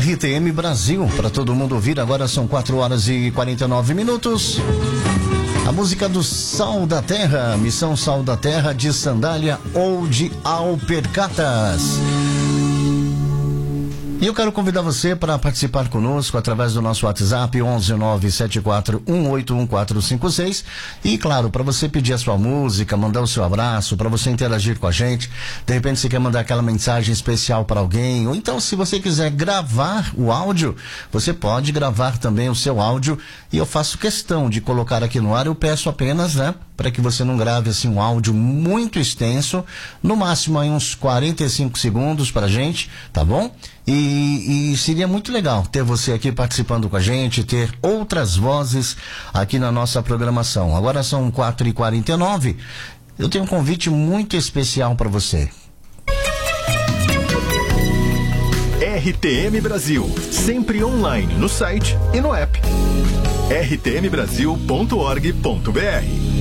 RTM Brasil, para todo mundo ouvir. Agora são 4h49. A música do Sal da Terra, Missão Sal da Terra, de Sandália ou de Alpercatas. E eu quero convidar você para participar conosco através do nosso WhatsApp 11974181456 e, claro, para você pedir a sua música, mandar o seu abraço, para você interagir com a gente. De repente você quer mandar aquela mensagem especial para alguém, ou então se você quiser gravar o áudio, você pode gravar também o seu áudio e eu faço questão de colocar aqui no ar. Eu peço apenas, para que você não grave assim um áudio muito extenso, no máximo aí uns 45 segundos pra gente, tá bom? E seria muito legal ter você aqui participando com a gente, ter outras vozes aqui na nossa programação. Agora são 4h49, eu tenho um convite muito especial para você. RTM Brasil, sempre online no site e no app. rtmbrasil.org.br.